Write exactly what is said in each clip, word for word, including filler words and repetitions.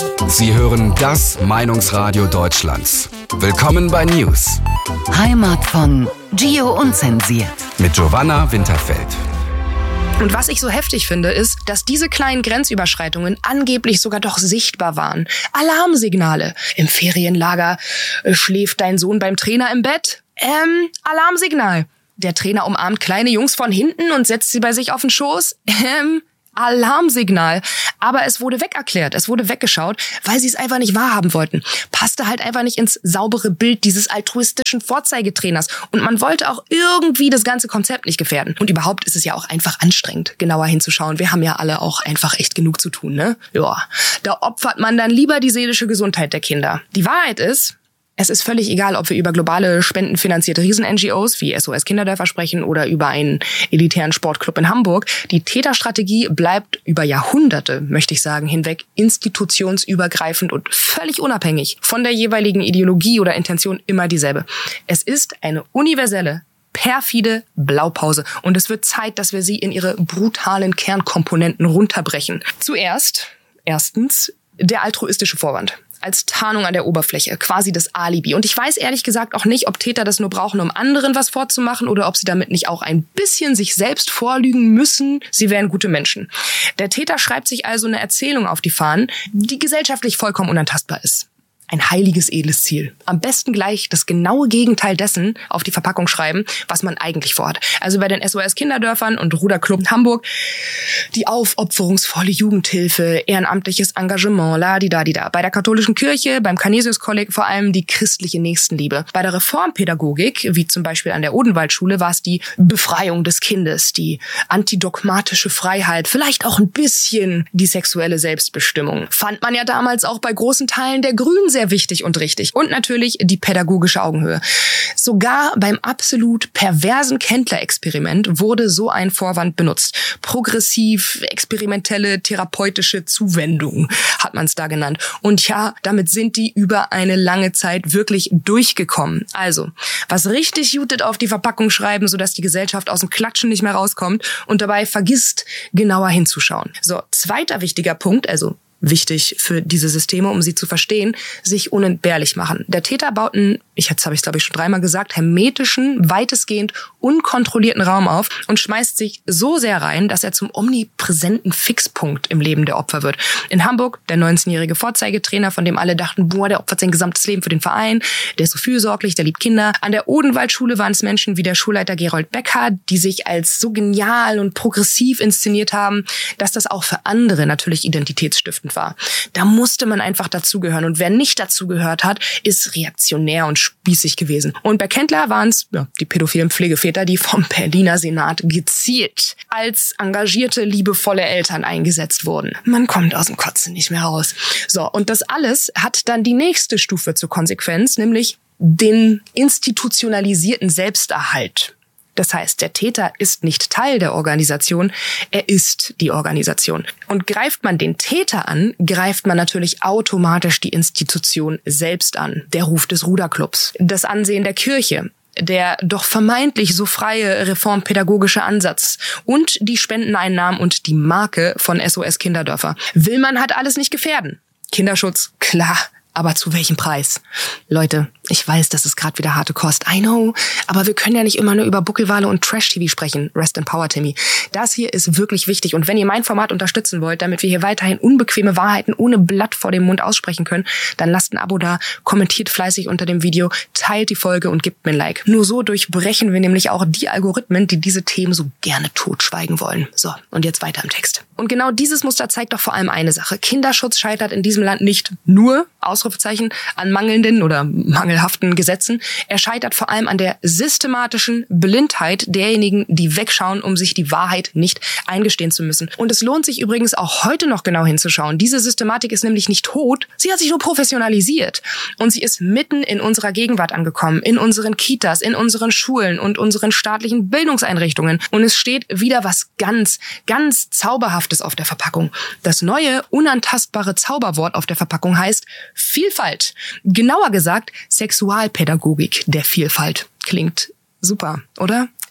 Sie hören das Meinungsradio Deutschlands. Willkommen bei News. Heimat von Gio Unzensiert. Mit Giovanna Winterfeld. Und was ich so heftig finde, ist, dass diese kleinen Grenzüberschreitungen angeblich sogar doch sichtbar waren. Alarmsignale. Im Ferienlager äh, schläft dein Sohn beim Trainer im Bett. Ähm, Alarmsignal. Der Trainer umarmt kleine Jungs von hinten und setzt sie bei sich auf den Schoß. Ähm, Alarmsignal. Aber es wurde wegerklärt, es wurde weggeschaut, weil sie es einfach nicht wahrhaben wollten. Passte halt einfach nicht ins saubere Bild dieses altruistischen Vorzeigetrainers. Und man wollte auch irgendwie das ganze Konzept nicht gefährden. Und überhaupt ist es ja auch einfach anstrengend, genauer hinzuschauen. Wir haben ja alle auch einfach echt genug zu tun, ne? Ja, da opfert man dann lieber die seelische Gesundheit der Kinder. Die Wahrheit ist, es ist völlig egal, ob wir über globale spendenfinanzierte Riesen-N G Os wie S O S Kinderdörfer sprechen oder über einen elitären Sportclub in Hamburg. Die Täterstrategie bleibt über Jahrhunderte, möchte ich sagen, hinweg institutionsübergreifend und völlig unabhängig von der jeweiligen Ideologie oder Intention immer dieselbe. Es ist eine universelle, perfide Blaupause und es wird Zeit, dass wir sie in ihre brutalen Kernkomponenten runterbrechen. Zuerst, erstens, der altruistische Vorwand. Als Tarnung an der Oberfläche, quasi das Alibi. Und ich weiß ehrlich gesagt auch nicht, ob Täter das nur brauchen, um anderen was vorzumachen oder ob sie damit nicht auch ein bisschen sich selbst vorlügen müssen, sie wären gute Menschen. Der Täter schreibt sich also eine Erzählung auf die Fahnen, die gesellschaftlich vollkommen unantastbar ist. Ein heiliges, edles Ziel. Am besten gleich das genaue Gegenteil dessen auf die Verpackung schreiben, was man eigentlich vorhat. Also bei den S O S Kinderdörfern und Ruderclub in Hamburg die aufopferungsvolle Jugendhilfe, ehrenamtliches Engagement, ladidadida. Bei der katholischen Kirche, beim Canisius-Kolleg vor allem die christliche Nächstenliebe. Bei der Reformpädagogik, wie zum Beispiel an der Odenwaldschule, war es die Befreiung des Kindes, die antidogmatische Freiheit, vielleicht auch ein bisschen die sexuelle Selbstbestimmung. Fand man ja damals auch bei großen Teilen der Grünen sehr wichtig und richtig. Und natürlich die pädagogische Augenhöhe. Sogar beim absolut perversen Kendler-Experiment wurde so ein Vorwand benutzt. Progressiv, experimentelle, therapeutische Zuwendung hat man es da genannt. Und ja, damit sind die über eine lange Zeit wirklich durchgekommen. Also, was richtig jutet auf die Verpackung schreiben, sodass die Gesellschaft aus dem Klatschen nicht mehr rauskommt und dabei vergisst, genauer hinzuschauen. So, zweiter wichtiger Punkt, also wichtig für diese Systeme, um sie zu verstehen, sich unentbehrlich machen. Der Täter baut einen, ich, jetzt habe ich es glaube ich schon dreimal gesagt, hermetischen, weitestgehend unkontrollierten Raum auf und schmeißt sich so sehr rein, dass er zum omnipräsenten Fixpunkt im Leben der Opfer wird. In Hamburg der neunzehnjährige Vorzeigetrainer, von dem alle dachten, boah, der opfert sein gesamtes Leben für den Verein, der ist so fürsorglich, der liebt Kinder. An der Odenwaldschule waren es Menschen wie der Schulleiter Gerold Becker, die sich als so genial und progressiv inszeniert haben, dass das auch für andere natürlich identitätsstiftend war. Da musste man einfach dazugehören. Und wer nicht dazugehört hat, ist reaktionär und spießig gewesen. Und bei Kendler waren es ja, die pädophilen Pflegeväter, die vom Berliner Senat gezielt als engagierte, liebevolle Eltern eingesetzt wurden. Man kommt aus dem Kotzen nicht mehr raus. So, und das alles hat dann die nächste Stufe zur Konsequenz, nämlich den institutionalisierten Selbsterhalt. Das heißt, der Täter ist nicht Teil der Organisation, er ist die Organisation. Und greift man den Täter an, greift man natürlich automatisch die Institution selbst an. Der Ruf des Ruderclubs, das Ansehen der Kirche, der doch vermeintlich so freie reformpädagogische Ansatz und die Spendeneinnahmen und die Marke von S O S Kinderdörfer. Will man halt alles nicht gefährden. Kinderschutz, klar. Aber zu welchem Preis? Leute, ich weiß, das ist gerade wieder harte Kost. I know. Aber wir können ja nicht immer nur über Buckelwale und Trash-T V sprechen. Rest in Power, Timmy. Das hier ist wirklich wichtig. Und wenn ihr mein Format unterstützen wollt, damit wir hier weiterhin unbequeme Wahrheiten ohne Blatt vor dem Mund aussprechen können, dann lasst ein Abo da, kommentiert fleißig unter dem Video, teilt die Folge und gebt mir ein Like. Nur so durchbrechen wir nämlich auch die Algorithmen, die diese Themen so gerne totschweigen wollen. So, und jetzt weiter im Text. Und genau dieses Muster zeigt doch vor allem eine Sache. Kinderschutz scheitert in diesem Land nicht nur, Ausrufezeichen, an mangelnden oder mangelhaften Gesetzen. Er scheitert vor allem an der systematischen Blindheit derjenigen, die wegschauen, um sich die Wahrheit nicht eingestehen zu müssen. Und es lohnt sich übrigens auch heute noch genau hinzuschauen. Diese Systematik ist nämlich nicht tot, sie hat sich nur professionalisiert. Und sie ist mitten in unserer Gegenwart angekommen, in unseren Kitas, in unseren Schulen und unseren staatlichen Bildungseinrichtungen. Und es steht wieder was ganz, ganz Zauberhaftes auf der Verpackung. Das neue, unantastbare Zauberwort auf der Verpackung heißt Vielfalt. Genauer gesagt, Sexualpädagogik der Vielfalt. Klingt super, oder?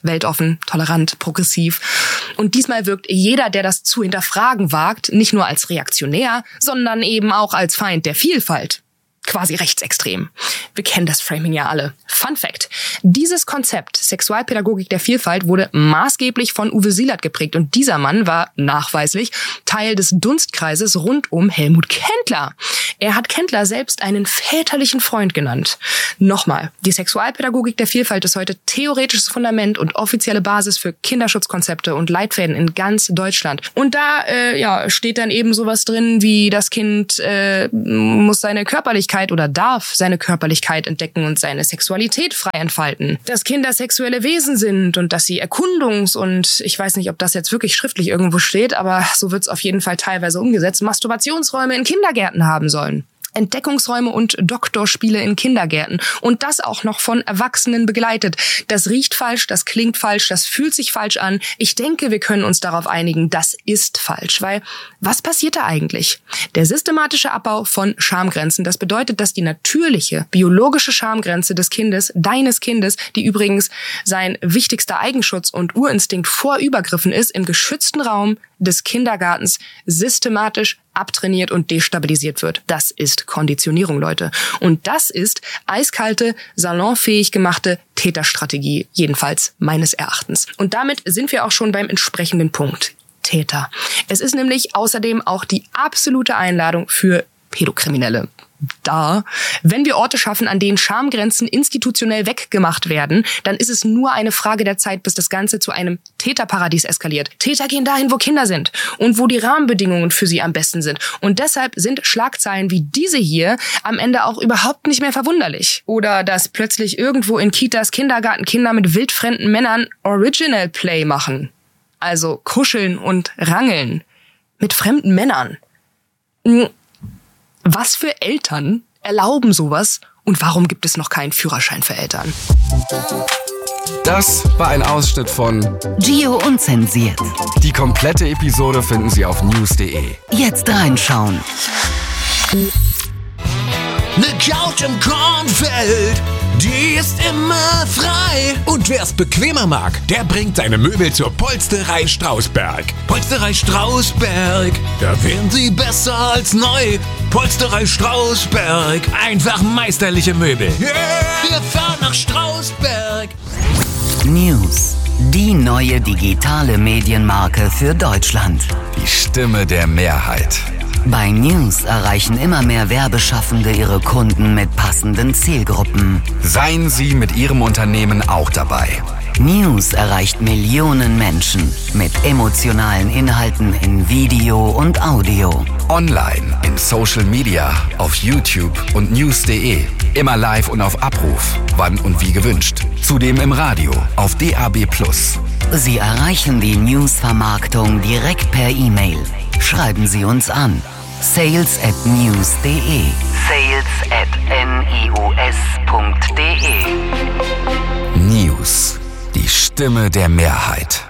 weltoffen, tolerant, progressiv. Und diesmal wirkt jeder, der das zu hinterfragen wagt, nicht nur als reaktionär, sondern eben auch als Feind der Vielfalt. Quasi rechtsextrem. Wir kennen das Framing ja alle. Fun Fact: Dieses Konzept Sexualpädagogik der Vielfalt wurde maßgeblich von Uwe Sielert geprägt und dieser Mann war nachweislich Teil des Dunstkreises rund um Helmut Kendler. Er hat Kendler selbst einen väterlichen Freund genannt. Nochmal, die Sexualpädagogik der Vielfalt ist heute theoretisches Fundament und offizielle Basis für Kinderschutzkonzepte und Leitfäden in ganz Deutschland. Und da äh, ja, steht dann eben sowas drin wie, das Kind äh, muss seine Körperlichkeit oder darf seine Körperlichkeit entdecken und seine Sexualität frei entfalten. Dass Kinder sexuelle Wesen sind und dass sie Erkundungs- und, ich weiß nicht, ob das jetzt wirklich schriftlich irgendwo steht, aber so wird es auf jeden Fall teilweise umgesetzt, Masturbationsräume in Kindergärten haben sollen. Entdeckungsräume und Doktorspiele in Kindergärten. Und das auch noch von Erwachsenen begleitet. Das riecht falsch, das klingt falsch, das fühlt sich falsch an. Ich denke, wir können uns darauf einigen, das ist falsch. Weil, was passiert da eigentlich? Der systematische Abbau von Schamgrenzen, das bedeutet, dass die natürliche, biologische Schamgrenze des Kindes, deines Kindes, die übrigens sein wichtigster Eigenschutz und Urinstinkt vor Übergriffen ist, im geschützten Raum des Kindergartens systematisch abtrainiert und destabilisiert wird. Das ist Konditionierung, Leute. Und das ist eiskalte, salonfähig gemachte Täterstrategie, jedenfalls meines Erachtens. Und damit sind wir auch schon beim entsprechenden Punkt. Täter. Es ist nämlich außerdem auch die absolute Einladung für Pädokriminelle. Da, wenn wir Orte schaffen, an denen Schamgrenzen institutionell weggemacht werden, dann ist es nur eine Frage der Zeit, bis das Ganze zu einem Täterparadies eskaliert. Täter gehen dahin, wo Kinder sind und wo die Rahmenbedingungen für sie am besten sind. Und deshalb sind Schlagzeilen wie diese hier am Ende auch überhaupt nicht mehr verwunderlich. Oder dass plötzlich irgendwo in Kitas, Kindergarten Kinder mit wildfremden Männern Original Play machen. Also kuscheln und rangeln. Mit fremden Männern. Was für Eltern erlauben sowas und warum gibt es noch keinen Führerschein für Eltern? Das war ein Ausschnitt von Gio Unzensiert. Die komplette Episode finden Sie auf news punkt de. Jetzt reinschauen. Ne Couch im Kornfeld, die ist immer frei. Und wer's bequemer mag, der bringt seine Möbel zur Polsterei Strausberg. Polsterei Strausberg, da wären sie besser als neu. Polsterei Strausberg, einfach meisterliche Möbel. Yeah, wir fahren nach Strausberg. News. Die neue digitale Medienmarke für Deutschland. Die Stimme der Mehrheit. Bei News erreichen immer mehr Werbeschaffende ihre Kunden mit passenden Zielgruppen. Seien Sie mit Ihrem Unternehmen auch dabei. News erreicht Millionen Menschen mit emotionalen Inhalten in Video und Audio. Online, in Social Media, auf YouTube und news punkt de. Immer live und auf Abruf, wann und wie gewünscht. Zudem im Radio, auf D A B plus. Sie erreichen die News-Vermarktung direkt per E-Mail. Schreiben Sie uns an. sales at news punkt de. sales at news punkt de. News. Die Stimme der Mehrheit.